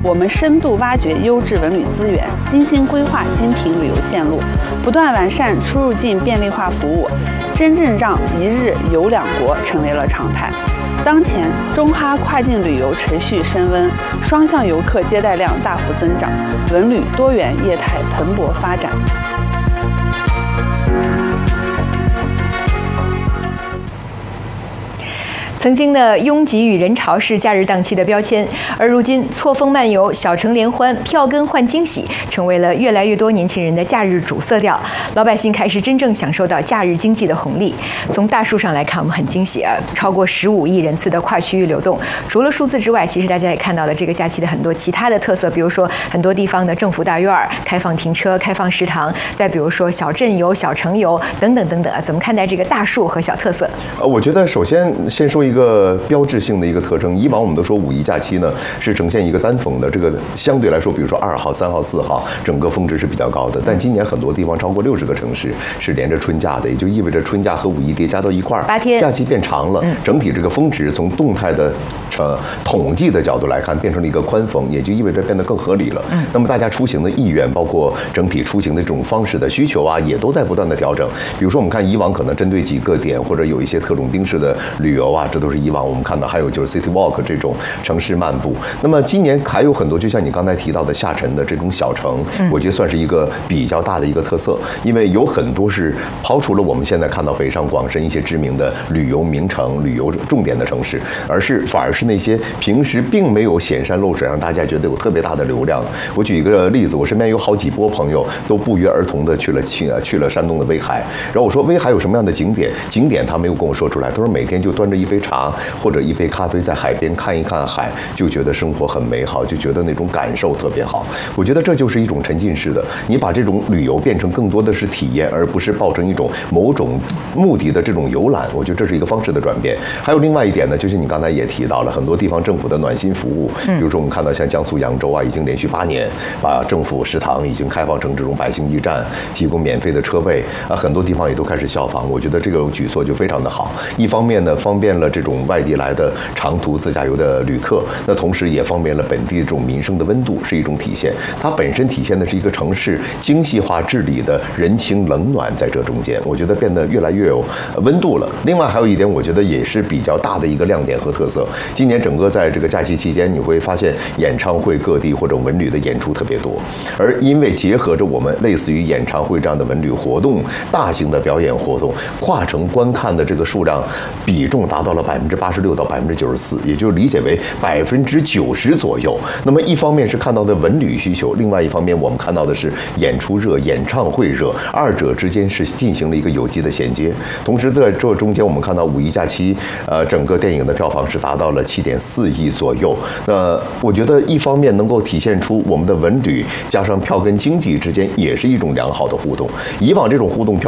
我们深度挖掘优质文旅资源，精心规划精品旅游线路，不断完善出入境便利化服务，真正让一日游两国成为了常态。当前，中哈跨境旅游持续升温，双向游客接待量大幅增长，文旅多元业态蓬勃发展。 曾经的拥挤与人潮是假日档期的标签，而如今错峰漫游、小城联欢、票根换惊喜，成为了越来越多年轻人的假日主色调。老百姓开始真正享受到假日经济的红利。从大数上来看，我们很惊喜啊，超过15亿人次的跨区域流动。除了数字之外，其实大家也看到了这个假期的很多其他的特色，比如说很多地方的政府大院开放停车、开放食堂，再比如说小镇游、小城游等等等等啊。怎么看待这个大数和小特色？ 我觉得首先说一个标志性的一个特征。以往我们都说五一假期呢是呈现一个单峰的，这个相对来说，比如说2号、3号、4号，整个峰值是比较高的。但今年很多地方超过60个城市是连着春假的，也就意味着春假和五一叠加到一块儿，8天假期变长了，整体这个峰值从动态的统计的角度来看，变成了一个宽峰，也就意味着变得更合理了。那么大家出行的意愿，包括整体出行的这种方式的需求啊，也都在不断的调整。比如说我们看以往可能针对几个点或者有一些特种兵式的旅游啊，这都是以往我们看到，还有就是 City Walk 这种城市漫步。那么今年还有很多，就像你刚才提到的下沉的这种小城，我觉得算是一个比较大的一个特色，因为有很多是抛除了我们现在看到北上广深一些知名的旅游名城、旅游重点的城市，反而是那些平时并没有显山露水，让大家觉得有特别大的流量。我举一个例子，我身边有好几波朋友都不约而同的去了山东的威海，然后我说威海有什么样的景点他没有跟我说出来，他说每天就端着一杯茶或者一杯咖啡在海边看一看海，就觉得生活很美好，就觉得那种感受特别好。我觉得这就是一种沉浸式的，你把这种旅游变成更多的是体验，而不是抱成一种某种目的的这种游览。我觉得这是一个方式的转变。还有另外一点呢，就是你刚才也提到了很多地方政府的暖心服务，比如说我们看到像江苏扬州啊，已经连续8年把政府食堂已经开放成这种百姓驿站，提供免费的车位啊，很多地方也都开始效仿。我觉得这个举措就非常的好。一方面呢，方便了这种外地来的长途自驾游的旅客，那同时也方便了本地这种民生的温度，是一种体现。它本身体现的是一个城市精细化治理的人情冷暖，在这中间，我觉得变得越来越有温度了。另外还有一点，我觉得也是比较大的一个亮点和特色。今年整个在这个假期期间，你会发现演唱会各地或者文旅的演出特别多，而因为结合着我们类似于演唱会这样的文旅活动，大型的表演活动，跨城观看的这个数量比重达到了86%到94%，也就理解为90%左右。那么一方面是看到的文旅需求，另外一方面我们看到的是演出热、演唱会热，二者之间是进行了一个有机的衔接。同时在这中间，我们看到五一假期，整个电影的票房是达到了7.4亿左右。那我觉得一方面能够体现出我们的文旅加上票根经济之间也是一种良好的互动。以往这种互动票